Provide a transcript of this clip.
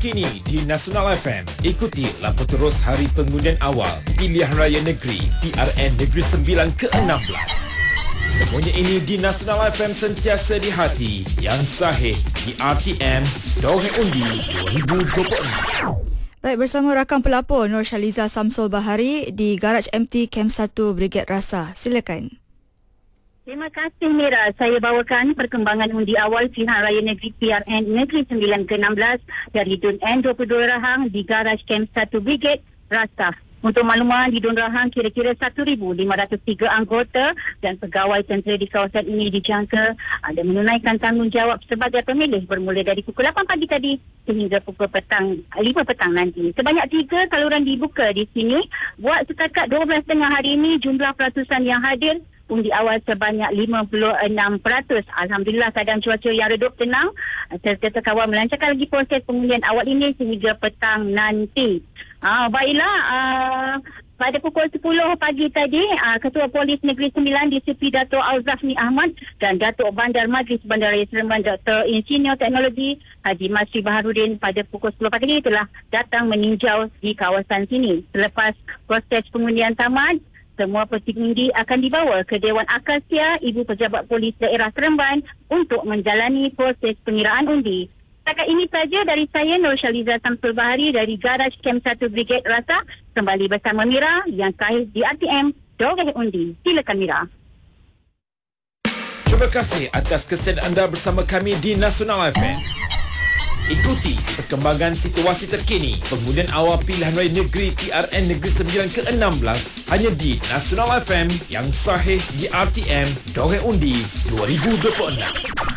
terkini di Nasional FM. Ikuti laporan terus Hari Pengundian Awal Pilihan Raya Negeri PRN Negeri Sembilan ke-16. Semuanya ini di Nasional FM, sentiasa di hati, yang sahih di RTM, Dorang Undi 2026. Baik, bersama rakan pelapor Nur Shaliza Samsul Bahari di Garaj MT Kem 1 Brigade Rasa. Silakan. Terima kasih Mira. Saya bawakan perkembangan undi awal Pilihan Raya Negeri PRN Negeri Sembilan ke-16 dari DUN N22 Rahang di Garaj Kem 1 Brigade Rasa. Untuk makluman, di DUN Rahang kira-kira 1,503 anggota dan pegawai tentera di kawasan ini dijangka ada menunaikan tanggungjawab sebagai pemilih bermula dari pukul 8 pagi tadi sehingga pukul 5 petang nanti. Sebanyak 3 saluran dibuka di sini. Buat setakat 12 tengah hari ini, jumlah peratusan yang hadir undi awal sebanyak 56%. Alhamdulillah, keadaan cuaca yang redup tenang serta terkawal melancarkan lagi proses pengundian awal ini sehingga petang nanti. Pada pukul 10 pagi tadi, Ketua Polis Negeri Sembilan DCP Dato' Al-Zafni Ahmad dan Datuk Bandar Majlis Bandaraya Seremban Dr. Insinyur Teknologi Haji Masri Baharudin pada pukul 10 pagi ini telah datang meninjau di kawasan sini. Selepas proses pengundian tamat, semua pengundi akan dibawa ke Dewan Akasia Ibu Pejabat Polis Daerah Seremban untuk menjalani proses pengiraan undi. Setakat ini saja dari saya, Nur Shaliza Samsul Bahari dari Garaj Kem 1 Brigade Rasa. Kembali bersama Mira yang sahih di RTM Dorang Undi. Silakan Mira. Terima kasih atas kesediaan anda bersama kami di Nasional FM. Ikuti perkembangan situasi terkini pengundian awal Pilihan Raya Negeri PRN Negeri Sembilan ke-16 hanya di Nasional FM, yang sahih di RTM Dorang Undi 2026.